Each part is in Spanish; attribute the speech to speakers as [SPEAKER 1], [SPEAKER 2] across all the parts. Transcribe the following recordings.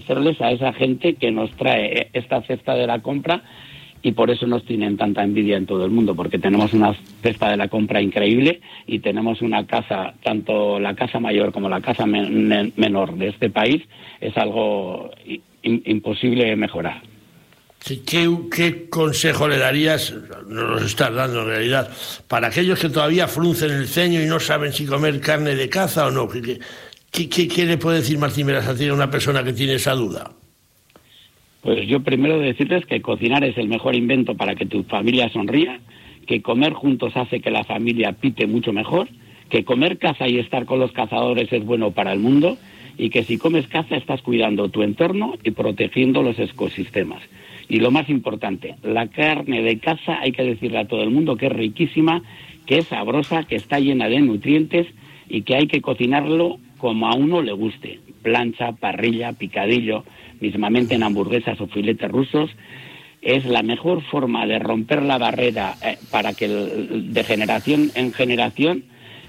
[SPEAKER 1] hacerles a esa gente que nos trae esta cesta de la compra, y por eso nos tienen tanta envidia en todo el mundo, porque tenemos una cesta de la compra increíble y tenemos una casa, tanto la casa mayor como la casa menor de este país, es algo imposible de mejorar.
[SPEAKER 2] Sí, ¿qué consejo le darías, nos lo estás dando en realidad, para aquellos que todavía fruncen el ceño y no saben si comer carne de caza o no? ¿Qué le puede decir Martín Berasategui a una persona que tiene esa duda?
[SPEAKER 1] Pues yo primero decirles que cocinar es el mejor invento para que tu familia sonría, que comer juntos hace que la familia pite mucho mejor, que comer caza y estar con los cazadores es bueno para el mundo, y que si comes caza estás cuidando tu entorno y protegiendo los ecosistemas. Y lo más importante, la carne de caza hay que decirle a todo el mundo que es riquísima, que es sabrosa, que está llena de nutrientes y que hay que cocinarlo como a uno le guste. Plancha, parrilla, picadillo, mismamente en hamburguesas o filetes rusos. Es la mejor forma de romper la barrera para que de generación en generación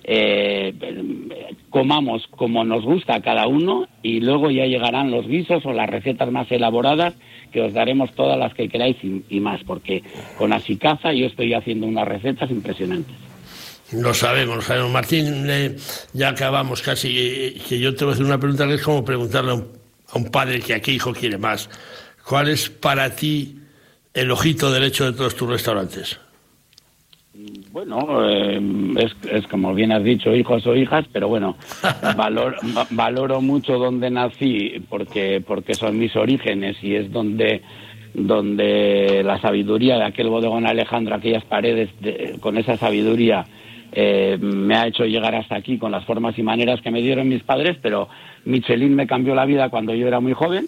[SPEAKER 1] comamos como nos gusta a cada uno, y luego ya llegarán los guisos o las recetas más elaboradas, que os daremos todas las que queráis y más, porque con Asicaza yo estoy haciendo unas recetas impresionantes.
[SPEAKER 2] Lo sabemos. Martín, ya acabamos casi, que yo te voy a hacer una pregunta que es como preguntarle a un padre que a qué hijo quiere más. ¿Cuál es para ti el ojito derecho de todos tus restaurantes?
[SPEAKER 1] Bueno, es como bien has dicho, hijos o hijas, pero bueno, valoro mucho donde nací, porque son mis orígenes, y es donde la sabiduría de aquel bodegón Alejandro, aquellas paredes, con esa sabiduría me ha hecho llegar hasta aquí con las formas y maneras que me dieron mis padres. Pero Michelin me cambió la vida cuando yo era muy joven,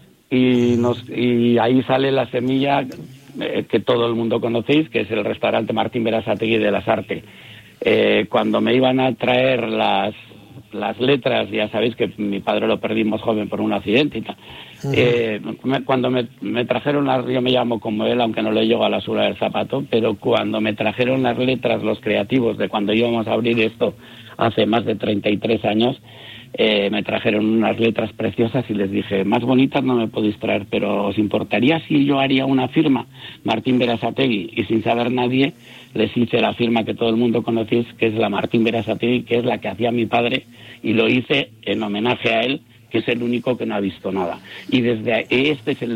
[SPEAKER 1] y ahí sale la semilla que todo el mundo conocéis, que es el restaurante Martín Berasategui de Lasarte. Cuando me iban a traer las letras, ya sabéis que mi padre lo perdimos joven por un accidente y tal. Cuando me trajeron yo me llamo como él, aunque no le llego a la suela del zapato, pero cuando me trajeron las letras, los creativos de cuando íbamos a abrir esto hace más de 33 años, me trajeron unas letras preciosas y les dije, más bonitas no me podéis traer, pero ¿os importaría si yo haría una firma Martín Berasategui? Y sin saber nadie les hice la firma que todo el mundo conocéis, que es la Martín Berasategui, que es la que hacía mi padre, y lo hice en homenaje a él, que es el único que no ha visto nada. Y desde este es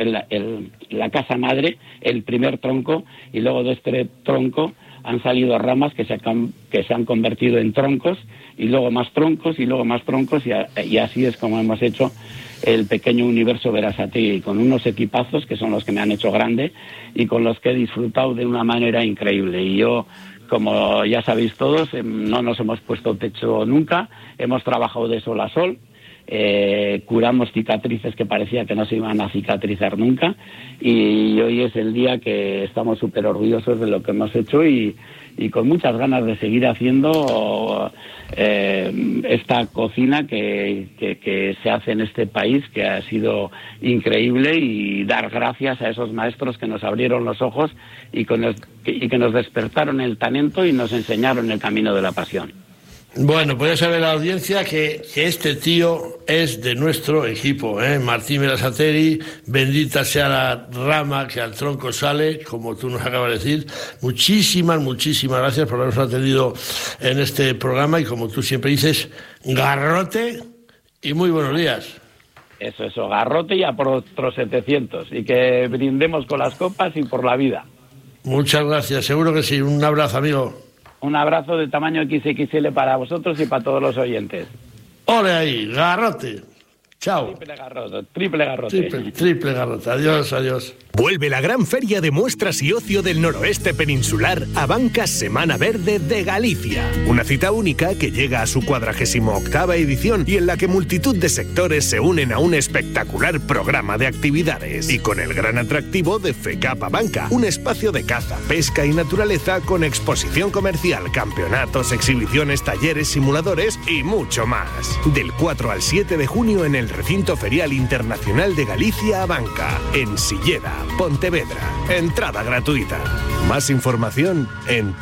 [SPEAKER 1] la casa madre, el primer tronco, y luego de este tronco han salido ramas que se han convertido en troncos, y luego más troncos, y luego más troncos, y así es como hemos hecho el pequeño universo Berasategui, con unos equipazos que son los que me han hecho grande y con los que he disfrutado de una manera increíble. Y yo, como ya sabéis todos, no nos hemos puesto techo nunca, hemos trabajado de sol a sol, curamos cicatrices que parecía que no se iban a cicatrizar nunca, y hoy es el día que estamos súper orgullosos de lo que hemos hecho y con muchas ganas de seguir haciendo esta cocina que se hace en este país, que ha sido increíble, y dar gracias a esos maestros que nos abrieron los ojos y que nos despertaron el talento y nos enseñaron el camino de la pasión.
[SPEAKER 2] Bueno, pues ya sabe la audiencia que este tío es de nuestro equipo, Martín Berasategui, bendita sea la rama que al tronco sale, como tú nos acabas de decir. Muchísimas gracias por habernos atendido en este programa, y como tú siempre dices, garrote y muy buenos días.
[SPEAKER 1] Eso, garrote y a por otros 700, y que brindemos con las copas y por la vida.
[SPEAKER 2] Muchas gracias, seguro que sí. Un abrazo, amigo.
[SPEAKER 1] Un abrazo de tamaño XXL para vosotros y para todos los oyentes.
[SPEAKER 2] ¡Ole ahí! ¡Garrote! ¡Chao!
[SPEAKER 1] Triple garrote.
[SPEAKER 2] Triple garrote. Adiós.
[SPEAKER 3] Vuelve la gran feria de muestras y ocio del noroeste peninsular, Abanca Semana Verde de Galicia. Una cita única que llega a su 48ª edición y en la que multitud de sectores se unen a un espectacular programa de actividades. Y con el gran atractivo de FECAP Abanca, un espacio de caza, pesca y naturaleza con exposición comercial, campeonatos, exhibiciones, talleres, simuladores y mucho más. Del 4 al 7 de junio en el Recinto Ferial Internacional de Galicia Abanca, en Silleda, Pontevedra. Entrada gratuita. Más información en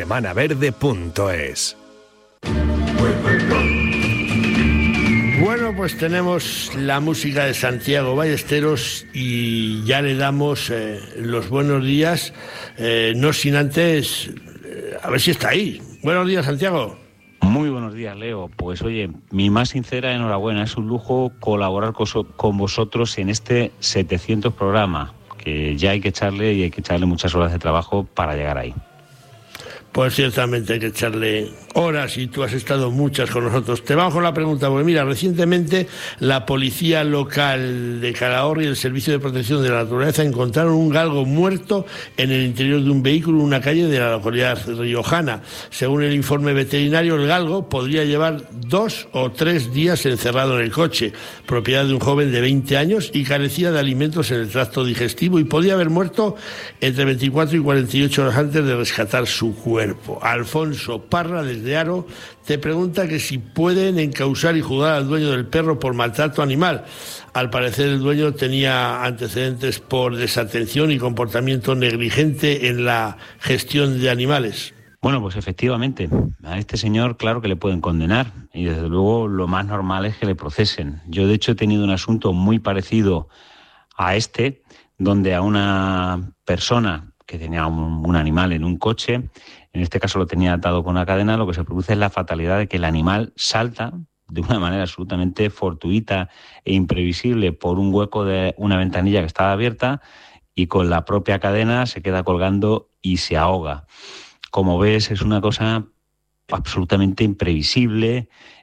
[SPEAKER 3] www.semanaverde.es.
[SPEAKER 2] Bueno, pues tenemos la música de Santiago Ballesteros y ya le damos los buenos días, no sin antes, a ver si está ahí. Buenos días, Santiago.
[SPEAKER 4] Muy buenos días, Leo. Pues oye, mi más sincera enhorabuena. Es un lujo colaborar con vosotros en este 700 programa, que ya hay que echarle muchas horas de trabajo para llegar ahí.
[SPEAKER 2] Pues ciertamente hay que echarle horas y tú has estado muchas con nosotros. Te vamos con la pregunta, porque mira, recientemente la policía local de Calahorra y el Servicio de Protección de la Naturaleza encontraron un galgo muerto en el interior de un vehículo en una calle de la localidad riojana. Según el informe veterinario, el galgo podría llevar 2 o 3 días encerrado en el coche, propiedad de un joven de 20 años y carecía de alimentos en el tracto digestivo y podía haber muerto entre 24 y 48 horas antes de rescatar su cuerpo. Alfonso Parra, desde Aro, te pregunta que si pueden encausar y juzgar al dueño del perro por maltrato animal. Al parecer el dueño tenía antecedentes por desatención y comportamiento negligente en la gestión de animales.
[SPEAKER 4] Bueno, pues efectivamente, a este señor claro que le pueden condenar y desde luego lo más normal es que le procesen. Yo de hecho he tenido un asunto muy parecido a este, donde a una persona que tenía un animal en un coche, en este caso lo tenía atado con una cadena, lo que se produce es la fatalidad de que el animal salta de una manera absolutamente fortuita e imprevisible por un hueco de una ventanilla que estaba abierta y con la propia cadena se queda colgando y se ahoga. Como ves, es una cosa absolutamente imprevisible,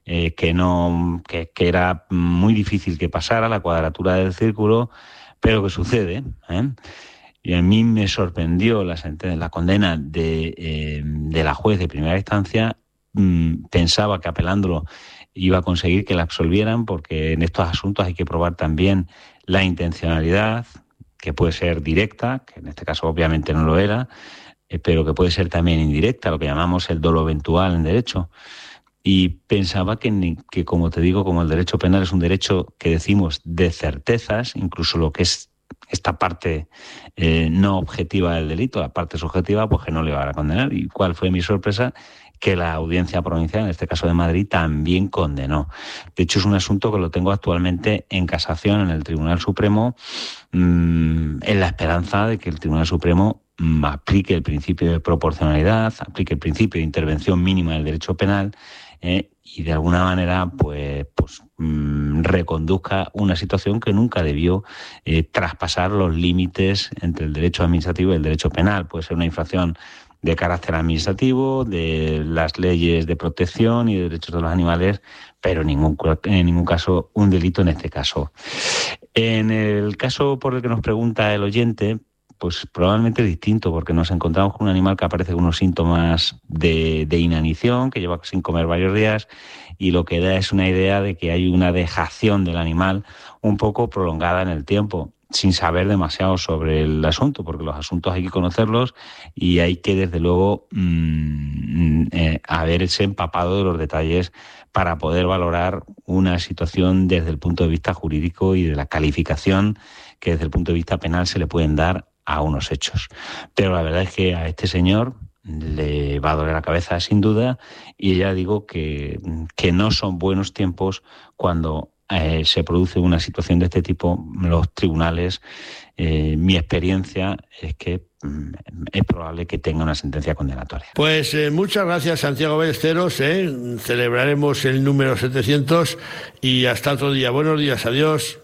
[SPEAKER 4] que era muy difícil que pasara la cuadratura del círculo, pero que sucede, ¿eh? Y a mí me sorprendió la condena de la juez de primera instancia. Pensaba que apelándolo iba a conseguir que la absolvieran, porque en estos asuntos hay que probar también la intencionalidad, que puede ser directa, que en este caso obviamente no lo era, pero que puede ser también indirecta, lo que llamamos el dolo eventual en derecho. Y pensaba que, como te digo, como el derecho penal es un derecho que decimos de certezas, incluso lo que es esta parte no objetiva del delito, la parte subjetiva, pues que no le iban a condenar. ¿Y cuál fue mi sorpresa? Que la Audiencia Provincial, en este caso de Madrid, también condenó. De hecho, es un asunto que lo tengo actualmente en casación en el Tribunal Supremo, en la esperanza de que el Tribunal Supremo aplique el principio de proporcionalidad, aplique el principio de intervención mínima del derecho penal, y de alguna manera pues reconduzca una situación que nunca debió traspasar los límites entre el derecho administrativo y el derecho penal. Puede ser una infracción de carácter administrativo, de las leyes de protección y de derechos de los animales, pero en ningún caso un delito en este caso. En el caso por el que nos pregunta el oyente, pues probablemente es distinto, porque nos encontramos con un animal que aparece con unos síntomas de inanición, que lleva sin comer varios días, y lo que da es una idea de que hay una dejación del animal un poco prolongada en el tiempo, sin saber demasiado sobre el asunto, porque los asuntos hay que conocerlos y hay que, desde luego, haberse empapado de los detalles para poder valorar una situación desde el punto de vista jurídico y de la calificación que desde el punto de vista penal se le pueden dar a unos hechos. Pero la verdad es que a este señor le va a doler la cabeza sin duda, y ya digo que no son buenos tiempos cuando se produce una situación de este tipo. Los tribunales, mi experiencia es que es probable que tenga una sentencia condenatoria.
[SPEAKER 2] Pues muchas gracias, Santiago Ballesteros, celebraremos el número 700 y hasta otro día. Buenos días, adiós.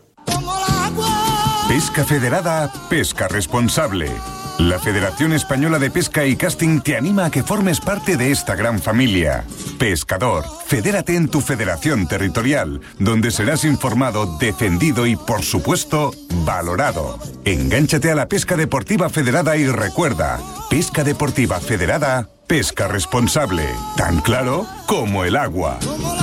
[SPEAKER 5] Pesca Federada, pesca responsable. La Federación Española de Pesca y Casting te anima a que formes parte de esta gran familia. Pescador, fedérate en tu federación territorial, donde serás informado, defendido y, por supuesto, valorado. Engánchate a la pesca deportiva federada y recuerda, pesca deportiva federada, pesca responsable. Tan claro como el agua.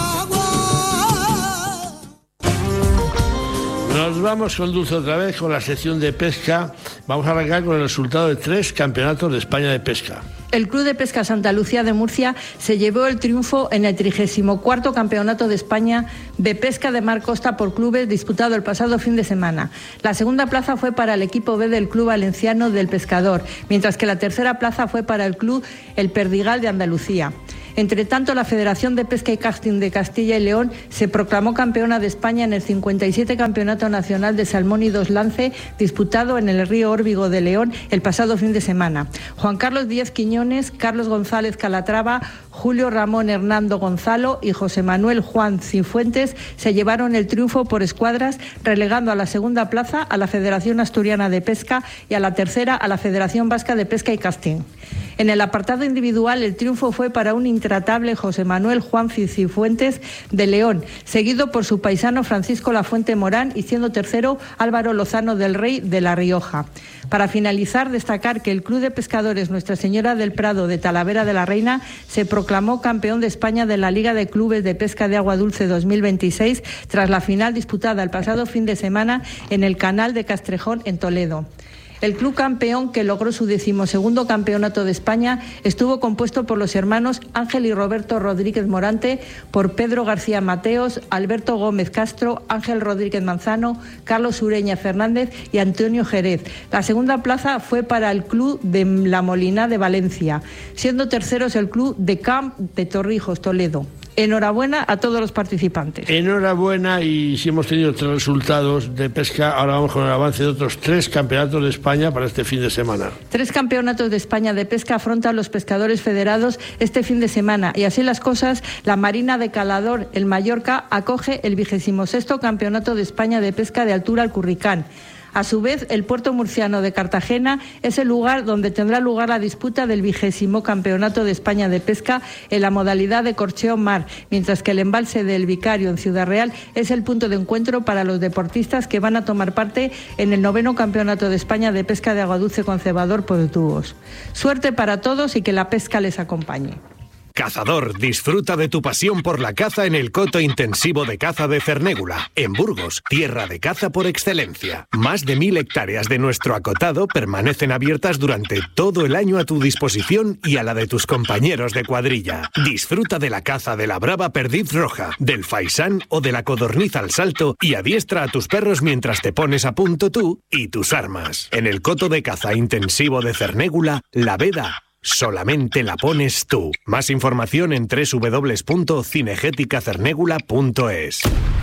[SPEAKER 2] Nos vamos con Dulce otra vez con la sección de pesca. Vamos a arrancar con el resultado de 3 campeonatos de España de pesca.
[SPEAKER 6] El Club de Pesca Santa Lucía de Murcia se llevó el triunfo en el 34º Campeonato de España de Pesca de Mar Costa por clubes disputado el pasado fin de semana. La segunda plaza fue para el equipo B del Club Valenciano del Pescador, mientras que la tercera plaza fue para el Club El Perdigal de Andalucía. Entre tanto, la Federación de Pesca y Casting de Castilla y León se proclamó campeona de España en el 57 Campeonato Nacional de Salmónidos Lance, disputado en el río Órbigo de León el pasado fin de semana. Juan Carlos Díaz Quiñones, Carlos González Calatrava, Julio Ramón Hernando Gonzalo y José Manuel Juan Cifuentes se llevaron el triunfo por escuadras, relegando a la segunda plaza a la Federación Asturiana de Pesca y a la tercera a la Federación Vasca de Pesca y Casting. En el apartado individual, el triunfo fue para un intratable José Manuel Juan Cifuentes de León, seguido por su paisano Francisco Lafuente Morán y siendo tercero Álvaro Lozano del Rey de La Rioja. Para finalizar, destacar que el Club de Pescadores Nuestra Señora del Prado de Talavera de la Reina se proclamó campeón de España de la Liga de Clubes de Pesca de Agua Dulce 2026 tras la final disputada el pasado fin de semana en el Canal de Castrejón en Toledo. El club campeón, que logró su 12º campeonato de España, estuvo compuesto por los hermanos Ángel y Roberto Rodríguez Morante, por Pedro García Mateos, Alberto Gómez Castro, Ángel Rodríguez Manzano, Carlos Ureña Fernández y Antonio Jerez. La segunda plaza fue para el club de La Molina de Valencia, siendo terceros el club de Camp de Torrijos, Toledo. Enhorabuena a todos los participantes.
[SPEAKER 2] Enhorabuena, y si hemos tenido 3 resultados de pesca, ahora vamos con el avance de otros 3 campeonatos de España para este fin de semana.
[SPEAKER 6] 3 campeonatos de España de pesca afrontan los pescadores federados este fin de semana, y así las cosas, la Marina de Calador, el Mallorca, acoge el 26º Campeonato de España de Pesca de Altura al Curricán. A su vez, el puerto murciano de Cartagena es el lugar donde tendrá lugar la disputa del 20º Campeonato de España de Pesca en la modalidad de corcheo mar, mientras que el embalse del Vicario en Ciudad Real es el punto de encuentro para los deportistas que van a tomar parte en el 9º Campeonato de España de Pesca de Agua Dulce con cebador por tubos. Suerte para todos y que la pesca les acompañe.
[SPEAKER 3] Cazador, disfruta de tu pasión por la caza en el coto intensivo de caza de Cernégula, en Burgos, tierra de caza por excelencia. Más de 1000 hectáreas de nuestro acotado permanecen abiertas durante todo el año a tu disposición y a la de tus compañeros de cuadrilla. Disfruta de la caza de la brava perdiz roja, del faisán o de la codorniz al salto y adiestra a tus perros mientras te pones a punto tú y tus armas. En el coto de caza intensivo de Cernégula, la veda solamente la pones tú. Más información en www.cinegéticacernégula.es.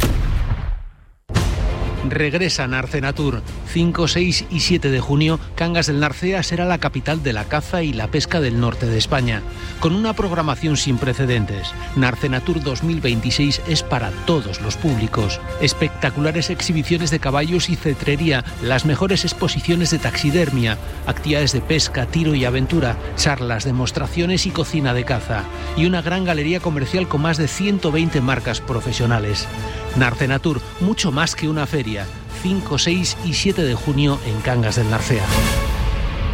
[SPEAKER 7] Regresa Narcenatur. 5, 6 y 7 de junio, Cangas del Narcea será la capital de la caza y la pesca del norte de España. Con una programación sin precedentes, Narcenatur 2026 es para todos los públicos. Espectaculares exhibiciones de caballos y cetrería, las mejores exposiciones de taxidermia, actividades de pesca, tiro y aventura, charlas, demostraciones y cocina de caza. Y una gran galería comercial con más de 120 marcas profesionales. Narcenatur, mucho más que una feria. 5, 6 y 7 de junio en Cangas del Narcea.